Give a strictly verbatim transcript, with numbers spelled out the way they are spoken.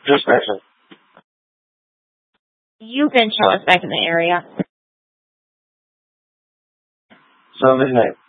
Just mentioned. You've been showing us back in the area. So midnight.